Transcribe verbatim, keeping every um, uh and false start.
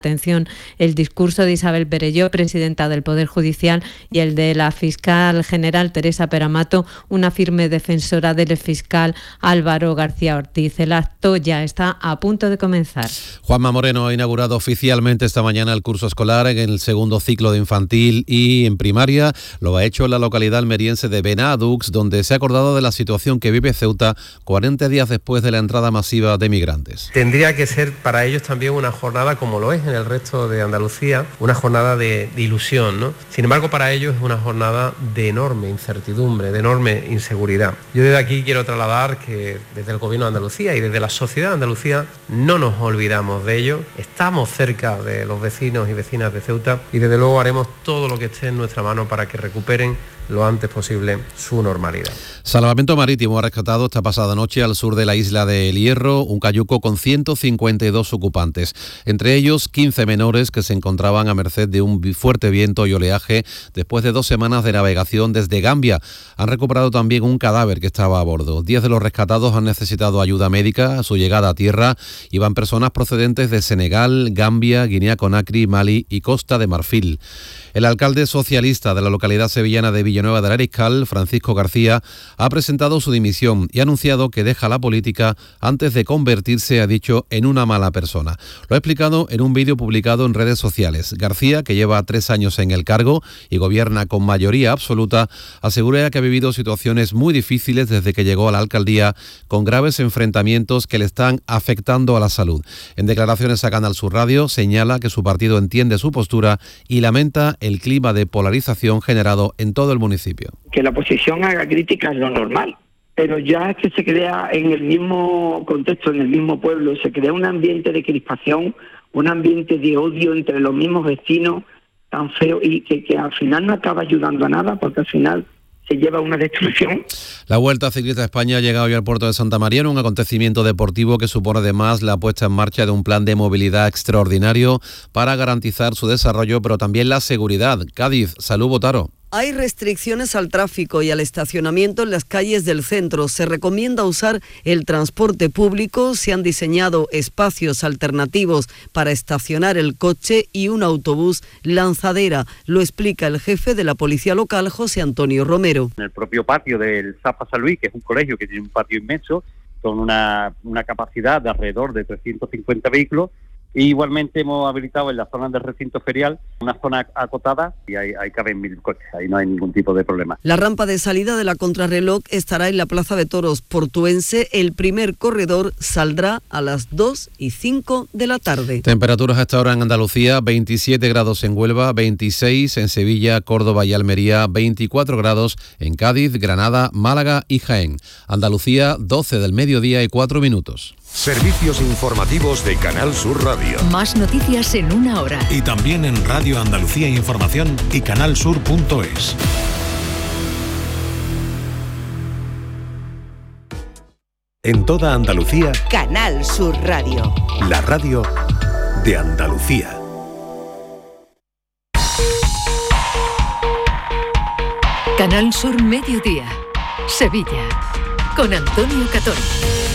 Atención, el discurso de Isabel Perelló, presidenta del Poder Judicial, y el de la fiscal general Teresa Peramato, una firme defensora del fiscal Álvaro García Ortiz. El acto ya está a punto de comenzar. Juanma Moreno ha inaugurado oficialmente esta mañana el curso escolar en el segundo ciclo de infantil y en primaria. Lo ha hecho en la localidad almeriense de Benadux, donde se ha acordado de la situación que vive Ceuta cuarenta días después de la entrada masiva de migrantes. Tendría que ser para ellos también una jornada, como lo es en el resto de Andalucía, una jornada de, de ilusión, ¿no? Sin embargo, para ellos es una jornada de enorme incertidumbre, de enorme inseguridad. Yo desde aquí quiero trasladar que desde el Gobierno de Andalucía y desde la sociedad de Andalucía no nos olvidamos de ello, estamos cerca de los vecinos y vecinas de Ceuta y desde luego haremos todo lo que esté en nuestra mano para que recuperen lo antes posible su normalidad. Salvamento Marítimo ha rescatado esta pasada noche al sur de la isla de El Hierro un cayuco con ciento cincuenta y dos ocupantes, entre ellos quince menores que se encontraban a merced de un fuerte viento y oleaje después de dos semanas de navegación desde Gambia. Han recuperado también un cadáver que estaba a bordo. Diez de los rescatados han necesitado ayuda médica a su llegada a tierra. Iban personas procedentes de Senegal, Gambia, Guinea-Conakry, Mali y Costa de Marfil. El alcalde socialista de la localidad sevillana de Villanueva del Ariscal, Francisco García, ha presentado su dimisión y ha anunciado que deja la política antes de convertirse, ha dicho, en una mala persona. Lo ha explicado en un vídeo publicado en redes sociales. García, que lleva tres años en el cargo y gobierna con mayoría absoluta, asegura que ha vivido situaciones muy difíciles desde que llegó a la alcaldía, con graves enfrentamientos que le están afectando a la salud. En declaraciones a Canal Sur Radio, señala que su partido entiende su postura y lamenta el clima de polarización generado en todo el municipio. Que la oposición haga críticas es lo normal, pero ya es que se crea en el mismo contexto, en el mismo pueblo, se crea un ambiente de crispación, un ambiente de odio entre los mismos vecinos, tan feo, y que, que al final no acaba ayudando a nada, porque al final se lleva una destrucción. La Vuelta Ciclista a España ha llegado hoy al puerto de Santa María en un acontecimiento deportivo que supone además la puesta en marcha de un plan de movilidad extraordinario para garantizar su desarrollo, pero también la seguridad. Cádiz, Salud Botaro. Hay restricciones al tráfico y al estacionamiento en las calles del centro. Se recomienda usar el transporte público. Se han diseñado espacios alternativos para estacionar el coche y un autobús lanzadera. Lo explica el jefe de la policía local, José Antonio Romero. En el propio patio del Zapa San Luis, que es un colegio que tiene un patio inmenso, con una, una capacidad de alrededor de trescientos cincuenta vehículos, y igualmente hemos habilitado en la zona del recinto ferial una zona acotada y ahí, ahí caben mil coches, ahí no hay ningún tipo de problema. La rampa de salida de la contrarreloj estará en la Plaza de Toros portuense. El primer corredor saldrá a las dos y cinco de la tarde. Temperaturas hasta ahora en Andalucía: veintisiete grados en Huelva, veintiséis en Sevilla, Córdoba y Almería, veinticuatro grados en Cádiz, Granada, Málaga y Jaén. Andalucía, doce del mediodía y cuatro minutos. Servicios informativos de Canal Sur Radio. Más noticias en una hora. Y también en Radio Andalucía Información y canalsur punto es. En toda Andalucía, Canal Sur Radio. La radio de Andalucía. Canal Sur Mediodía. Sevilla. Con Antonio Catón.